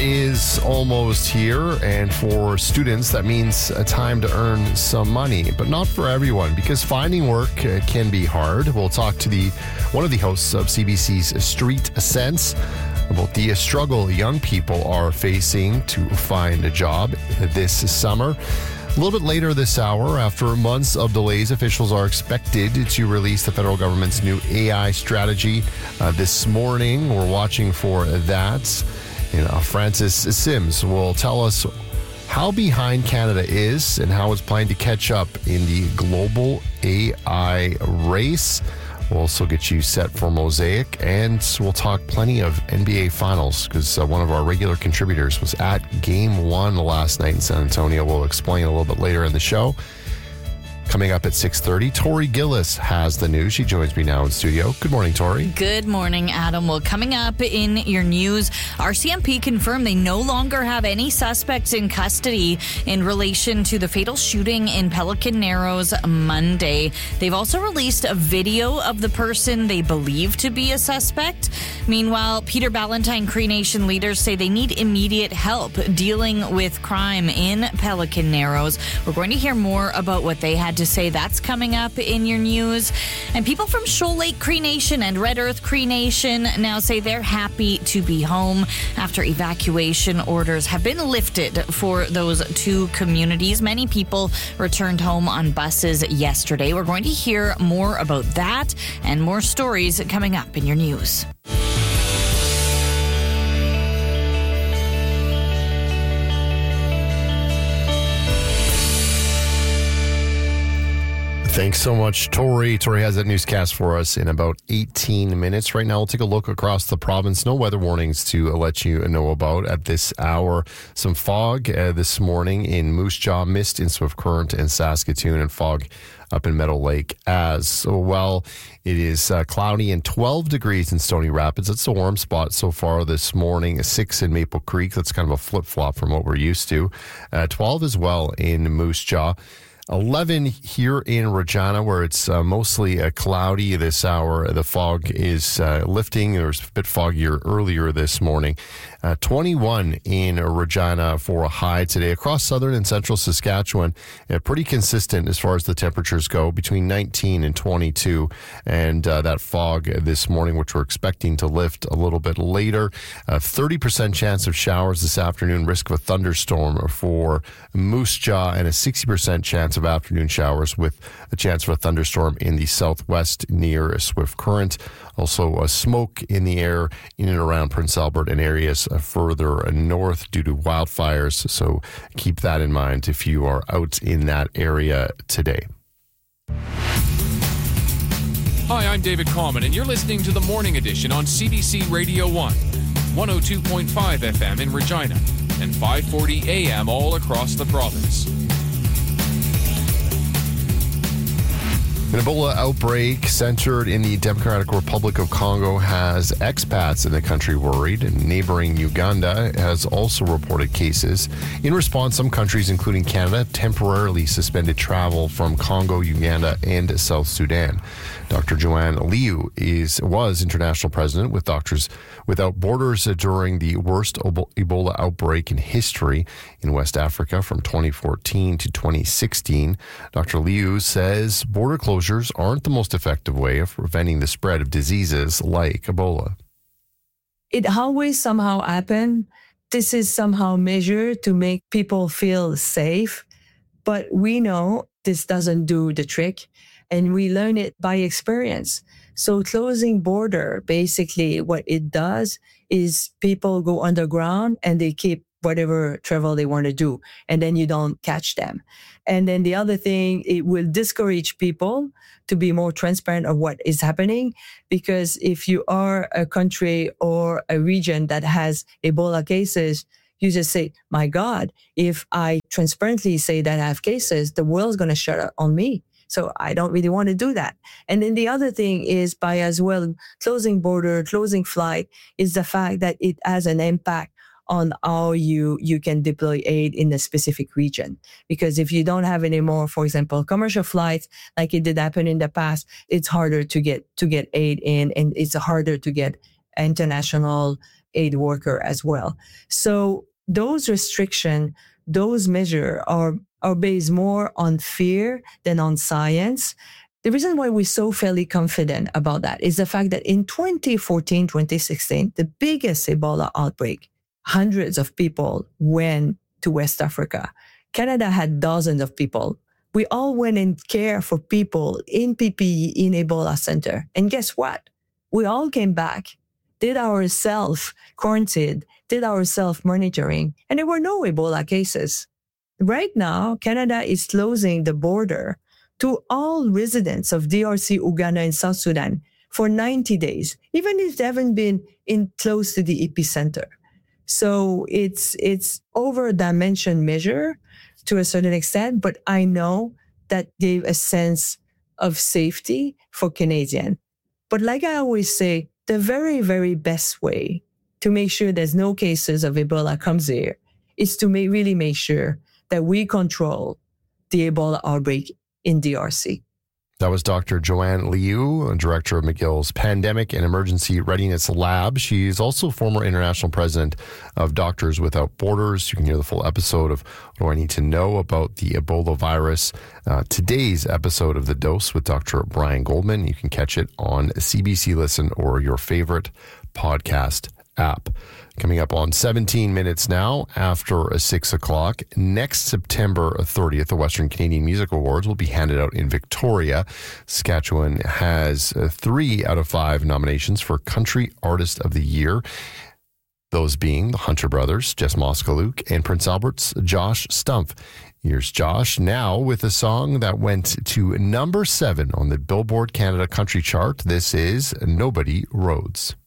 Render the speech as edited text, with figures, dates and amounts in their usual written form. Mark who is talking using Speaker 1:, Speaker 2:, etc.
Speaker 1: is almost here, and for students, that means a time to earn some money, but not for everyone, because finding work can be hard. We'll talk to one of the hosts of CBC's Street Sense about the struggle young people are facing to find a job this summer. A little bit later this hour, after months of delays, officials are expected to release the federal government's new AI strategy this morning. We're watching for that. Francis Sims will tell us how behind Canada is and how it's planning to catch up in the global AI race. We'll also get you set for Mosaic, and we'll talk plenty of NBA Finals because one of our regular contributors was at Game 1 last night in San Antonio. We'll explain a little bit later in the show. Coming up at 6:30, Tori Gillis has the news. She joins me now in studio. Good morning, Tori.
Speaker 2: Good morning, Adam. Well, coming up in your news, RCMP confirmed they no longer have any suspects in custody in relation to the fatal shooting in Pelican Narrows Monday. They've also released a video of the person they believe to be a suspect. Meanwhile, Peter Ballantyne Cree Nation leaders say they need immediate help dealing with crime in Pelican Narrows. We're going to hear more about what they had to say. That's coming up in your news. And people from Shoal Lake Cree Nation and Red Earth Cree Nation now say they're happy to be home after evacuation orders have been lifted for those two communities. Many people returned home on buses yesterday. We're going to hear more about that and more stories coming up in your news.
Speaker 1: Thanks so much, Tori. Tori has that newscast for us in about 18 minutes. Right now, we'll take a look across the province. No weather warnings to let you know about at this hour. Some fog this morning in Moose Jaw, mist in Swift Current and Saskatoon, and fog up in Meadow Lake as well. It is cloudy and 12 degrees in Stony Rapids. It's a warm spot so far this morning. 6 in Maple Creek. That's kind of a flip-flop from what we're used to. 12 as well in Moose Jaw. 11 here in Regina, where it's mostly cloudy this hour. The fog is lifting. There was a bit foggier earlier this morning. 21 in Regina for a high today. Across southern and central Saskatchewan, pretty consistent as far as the temperatures go, between 19 and 22. And that fog this morning, which we're expecting to lift a little bit later. 30% chance of showers this afternoon, risk of a thunderstorm for Moose Jaw, and a 60% chance of afternoon showers with a chance for a thunderstorm in the southwest near Swift Current. Also, smoke in the air in and around Prince Albert and areas further north due to wildfires. So keep that in mind if you are out in that area today.
Speaker 3: Hi, I'm David Common, and you're listening to the Morning Edition on CBC Radio 1, 102.5 FM in Regina, and 540 AM all across the province.
Speaker 1: An Ebola outbreak centered in the Democratic Republic of Congo has expats in the country worried, and neighboring Uganda has also reported cases. In response, some countries, including Canada, temporarily suspended travel from Congo, Uganda, and South Sudan. Dr. Joanne Liu was international president with Doctors Without Borders during the worst Ebola outbreak in history in West Africa from 2014 to 2016. Dr. Liu says border closures aren't the most effective way of preventing the spread of diseases like Ebola.
Speaker 4: It always somehow happens. This is somehow measured to make people feel safe, but we know this doesn't do the trick. And we learn it by experience. So closing border, basically what it does is people go underground and they keep whatever travel they want to do. And then you don't catch them. And then the other thing, it will discourage people to be more transparent of what is happening. Because if you are a country or a region that has Ebola cases, you just say, my God, if I transparently say that I have cases, the world's going to shut up on me. So I don't really want to do that. And then the other thing is by as well closing border, closing flight is the fact that it has an impact on how you can deploy aid in a specific region. Because if you don't have any more, for example, commercial flights, like it did happen in the past, it's harder to get aid in, and it's harder to get international aid worker as well. So those restrictions, those measures are based more on fear than on science. The reason why we're so fairly confident about that is the fact that in 2014, 2016, the biggest Ebola outbreak, hundreds of people went to West Africa. Canada had dozens of people. We all went and cared for people in PPE in Ebola Center. And guess what? We all came back, did our self-quarantine, did our self-monitoring, and there were no Ebola cases. Right now, Canada is closing the border to all residents of DRC, Uganda, and South Sudan for 90 days, even if they haven't been close to the epicenter. So it's over-dimension measure to a certain extent, but I know that gave a sense of safety for Canadians. But like I always say, the very, very best way to make sure there's no cases of Ebola comes here is to really make sure that we control the Ebola outbreak in DRC.
Speaker 1: That was Dr. Joanne Liu, Director of McGill's Pandemic and Emergency Readiness Lab. She's also former international president of Doctors Without Borders. You can hear the full episode of What Do I Need to Know About the Ebola Virus. Today's episode of The Dose with Dr. Brian Goldman. You can catch it on CBC Listen or your favorite podcast app. Coming up on 17 minutes now after 6 o'clock. Next September 30th, the Western Canadian Music Awards will be handed out in Victoria. Saskatchewan has 3 out of 5 nominations for Country Artist of the Year. Those being the Hunter Brothers, Jess Moskaluke, and Prince Albert's Josh Stumpf. Here's Josh now with a song that went to number 7 on the Billboard Canada Country Chart. This is Nobody Rhodes.